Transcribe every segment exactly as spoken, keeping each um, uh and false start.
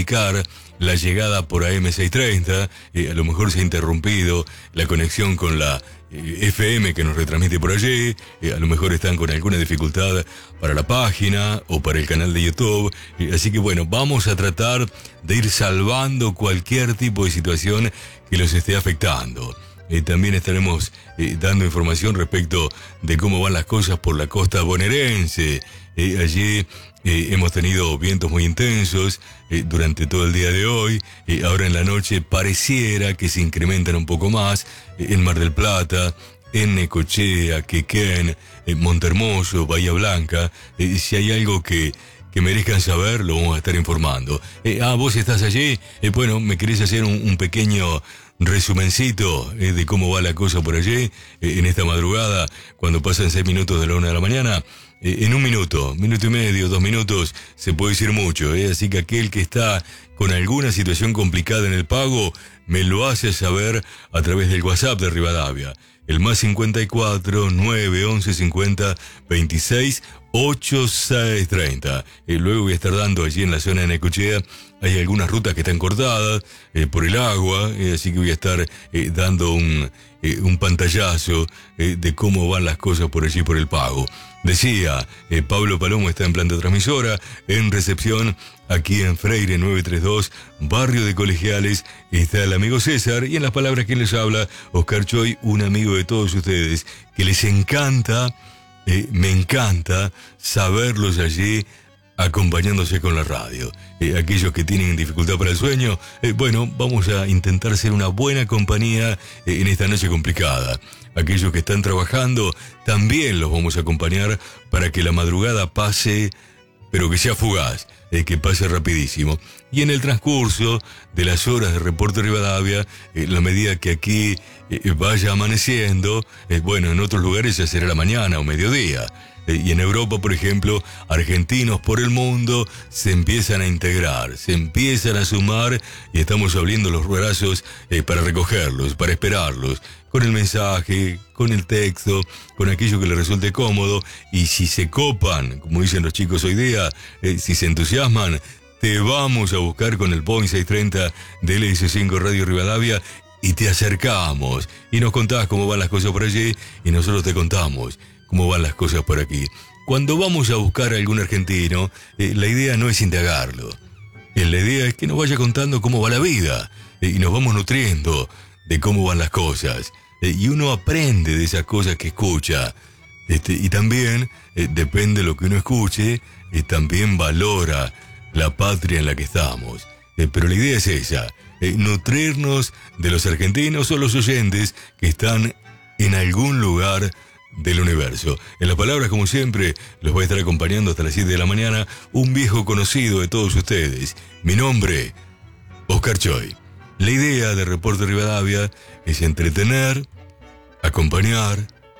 justificar la llegada por A M seiscientos treinta, eh, a lo mejor se ha interrumpido la conexión con la eh, F M que nos retransmite por allí, eh, a lo mejor están con alguna dificultad para la página o para el canal de YouTube, eh, así que bueno, vamos a tratar de ir salvando cualquier tipo de situación que los esté afectando. Eh, también estaremos eh, dando información respecto de cómo van las cosas por la costa bonaerense. Eh, allí eh, hemos tenido vientos muy intensos eh, durante todo el día de hoy. Eh, ahora en la noche pareciera que se incrementan un poco más eh, en Mar del Plata, en Necochea, Quequén, eh, Montehermoso, Bahía Blanca. Eh, si hay algo que, que merezcan saber, lo vamos a estar informando. Eh, ah, vos estás allí. Eh, bueno, me querés hacer un, un pequeño resumencito eh, de cómo va la cosa por allí eh, en esta madrugada, cuando pasan seis minutos de la una de la mañana. Eh, en un minuto, minuto y medio, dos minutos, se puede decir mucho, eh, así que aquel que está con alguna situación complicada en el pago, me lo hace saber a través del WhatsApp de Rivadavia, el más cincuenta y cuatro, nueve once, cincuenta, veintiséis, ochenta y seis treinta. Eh, luego voy a estar dando allí en la zona de Necochea, hay algunas rutas que están cortadas eh, por el agua, eh, así que voy a estar eh, dando un, eh, un pantallazo eh, de cómo van las cosas por allí por el pago. Decía, eh, Pablo Palomo está en planta transmisora, en recepción, aquí en Freire nueve treinta y dos, barrio de Colegiales, está el amigo César, y en las palabras que les habla, Oscar Choy, un amigo de todos ustedes, que les encanta, eh, me encanta saberlos allí, acompañándose con la radio. Eh, aquellos que tienen dificultad para el sueño, eh, bueno, vamos a intentar ser una buena compañía eh, en esta noche complicada. Aquellos que están trabajando, también los vamos a acompañar para que la madrugada pase, pero que sea fugaz, eh, que pase rapidísimo. Y en el transcurso de las horas de Reporte Rivadavia, en eh, la medida que aquí eh, vaya amaneciendo, eh, bueno, en otros lugares ya será la mañana o mediodía. Y en Europa, por ejemplo, argentinos por el mundo se empiezan a integrar, se empiezan a sumar y estamos abriendo los brazos eh, para recogerlos, para esperarlos, con el mensaje, con el texto, con aquello que les resulte cómodo. Y si se copan, como dicen los chicos hoy día, eh, si se entusiasman, te vamos a buscar con el Boeing seiscientos treinta de L S cinco Radio Rivadavia y te acercamos y nos contás cómo van las cosas por allí y nosotros te contamos cómo van las cosas por aquí. Cuando vamos a buscar a algún argentino, eh, la idea no es indagarlo. Eh, la idea es que nos vaya contando cómo va la vida eh, y nos vamos nutriendo de cómo van las cosas. Eh, y uno aprende de esas cosas que escucha. Este, y también, eh, depende de lo que uno escuche, eh, también valora la patria en la que estamos. Eh, pero la idea es esa, eh, nutrirnos de los argentinos o los oyentes que están en algún lugar del universo. En las palabras, como siempre, los voy a estar acompañando hasta las siete de la mañana, un viejo conocido de todos ustedes. Mi nombre, Oscar Choy. La idea de Reporte Rivadavia es entretener, acompañar,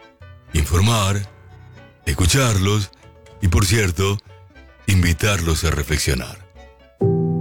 informar, escucharlos y, por cierto, invitarlos a reflexionar.